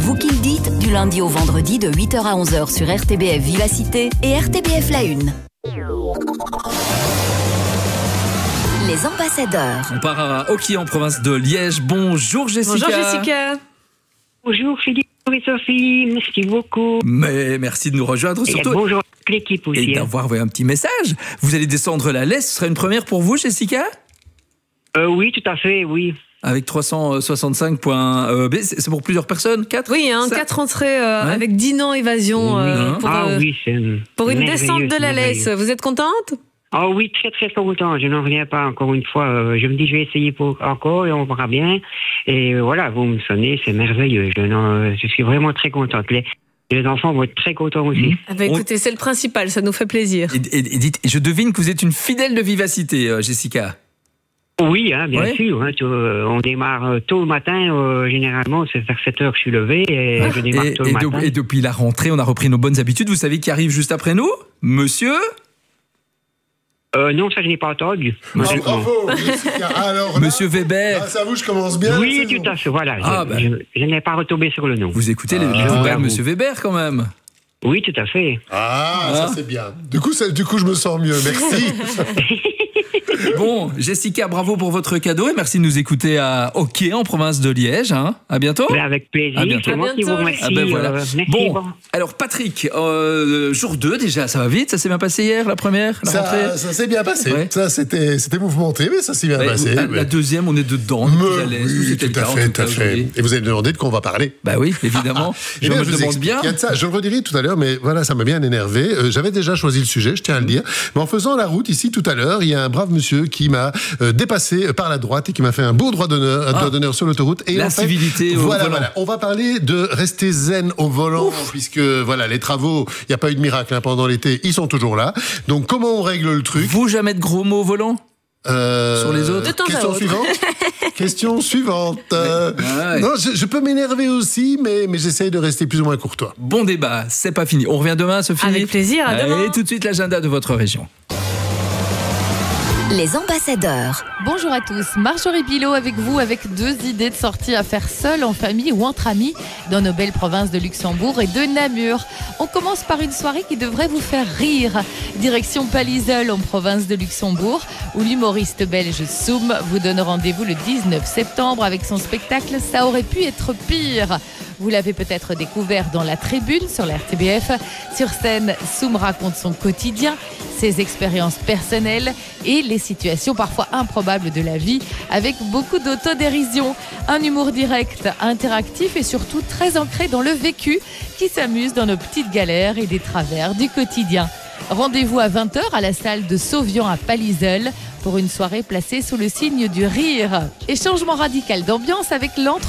vous qui le dites, du lundi au vendredi de 8h à 11h sur RTBF Vivacité et RTBF La Une. Les ambassadeurs. On part à Oki en province de Liège. Bonjour Jessica. Bonjour Jessica. Bonjour Philippe et Sophie, merci beaucoup. Mais merci de nous rejoindre, surtout. Et bonjour à toute l'équipe aussi. Et d'avoir envoyé un petit message. Vous allez descendre la laisse, ce serait une première pour vous Jessica ? Oui, tout à fait, oui. Avec 365 points B, c'est pour plusieurs personnes 4 Oui, 4 entrées avec Dinan Évasion pour une descente de la laisse. Vous êtes contente ? Ah oui, très très content. Je n'en reviens pas encore une fois. Je me dis je vais essayer encore et on verra bien. Et voilà, vous me sonnez, c'est merveilleux. Je suis vraiment très contente. Les enfants vont être très contents aussi. Écoutez, c'est le principal, ça nous fait plaisir. Et dites, je devine que vous êtes une fidèle de Vivacité, Jessica. Oui, bien sûr. On démarre tôt le matin. Généralement, c'est vers 7h que je suis levé et je démarre tôt le matin. Et depuis la rentrée, on a repris nos bonnes habitudes. Vous savez qui arrive juste après nous ? Monsieur ? Non, ça je n'ai pas entendu. Bravo, Jessica. Alors, Monsieur Weber. Grâce à vous, je commence bien. Oui, tout à fait. Voilà. Je n'ai pas retombé sur le nom. Vous écoutez les nouvelles de Monsieur Weber quand même. Oui, tout à fait. Ça c'est bien. Du coup, je me sens mieux. Merci. Bon, Jessica, bravo pour votre cadeau et merci de nous écouter à Oki en province de Liège. À bientôt. Avec plaisir. À bientôt. C'est moi qui vous remercie. Voilà. Merci. Bon, alors Patrick, jour 2 déjà, ça va vite, ça s'est bien passé hier, la première, la rentrée. Ça s'est bien passé. Ouais. Ça, c'était mouvementé, mais ça s'est bien passé. La deuxième, on est dedans, Oui, tout à fait. Et vous allez me demander de quoi on va parler. Bah oui, évidemment. Je me demande bien. Je le redirai tout à l'heure, mais voilà, ça m'a bien énervé. J'avais déjà choisi le sujet, je tiens à le dire. Mais en faisant la route ici tout à l'heure, il y a un brave monsieur qui m'a dépassé par la droite et qui m'a fait un beau droit d'honneur sur l'autoroute. Et l'incivilité au volant. Voilà. On va parler de rester zen au volant, puisque voilà, les travaux, il n'y a pas eu de miracle pendant l'été, ils sont toujours là. Donc comment on règle le truc ? Vous jamais de gros mots au volant ? Sur les autres. Question suivante. Non, je peux m'énerver aussi, mais j'essaye de rester plus ou moins courtois. Bon débat, c'est pas fini. On revient demain, Sophie. Avec plaisir, à demain. Et tout de suite l'agenda de votre région. Les ambassadeurs. Bonjour à tous, Marjorie Bilot avec vous avec 2 idées de sortie à faire seule, en famille ou entre amis dans nos belles provinces de Luxembourg et de Namur. On commence par une soirée qui devrait vous faire rire. Direction Palliseul en province de Luxembourg où l'humoriste belge Soum vous donne rendez-vous le 19 septembre avec son spectacle « Ça aurait pu être pire ». Vous l'avez peut-être découvert dans La Tribune sur la RTBF. Sur scène, Soum raconte son quotidien, ses expériences personnelles et les situations parfois improbables de la vie avec beaucoup d'autodérision. Un humour direct, interactif et surtout très ancré dans le vécu qui s'amuse dans nos petites galères et des travers du quotidien. Rendez-vous à 20h à la salle de Sauvian à Palliseul pour une soirée placée sous le signe du rire. Et changement radical d'ambiance avec l'entre